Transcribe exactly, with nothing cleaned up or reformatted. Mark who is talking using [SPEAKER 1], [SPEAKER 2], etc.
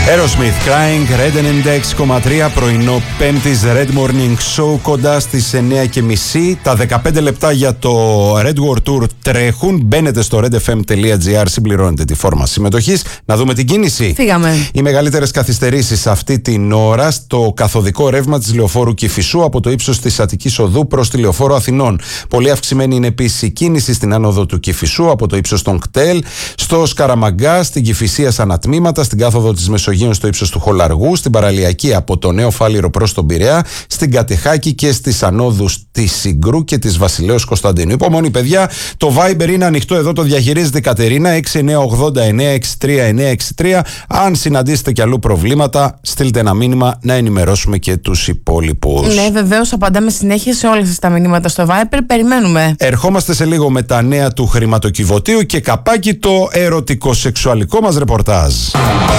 [SPEAKER 1] Aerosmith, Crying, Red ενενήντα έξι κόμμα τρία, πρωινό Πέμπτης, Red Morning Show, κοντά στις εννιά και μισή. Τα δεκαπέντε λεπτά για το Red World Tour τρέχουν. Μπαίνετε στο redfm τελεία gr, συμπληρώνετε τη φόρμα συμμετοχής. Να δούμε την κίνηση.
[SPEAKER 2] Φύγαμε.
[SPEAKER 1] Οι μεγαλύτερες καθυστερήσεις αυτή την ώρα στο καθοδικό ρεύμα της λεωφόρου Κηφισού από το ύψος της Αττικής Οδού προς τη λεωφόρο Αθηνών. Πολύ αυξημένη είναι επίσης η κίνηση στην άνοδο του Κηφισού από το ύψος των ΚΤΕΛ, στο Σκαραμαγκά, στην Κηφισία σαν ατμήματα, στην κάθοδο της Μεσογείου στο ύψος του Χολαργού, στην παραλιακή από το Νέο Φάληρο προς τον Πειραιά, στην Κατεχάκη και στις ανόδους της Συγκρού και της Βασιλέως Κωνσταντίνου. Υπομονή, παιδιά, το Viber είναι ανοιχτό, εδώ το διαχειρίζεται η Κατερίνα, έξι εννιά ογδόντα εννιά εξήντα τρία εννιά εξήντα τρία. Αν συναντήσετε κι αλλού προβλήματα, στείλτε ένα μήνυμα να ενημερώσουμε και τους υπόλοιπους.
[SPEAKER 2] Ναι, βεβαίως, απαντάμε συνέχεια σε όλες τα μηνύματα στο Viber. Περιμένουμε.
[SPEAKER 1] Ερχόμαστε σε λίγο με τα νέα του χρηματοκιβωτίου και καπάκι το ερωτικό σεξουαλικό μας ρεπορτάζ.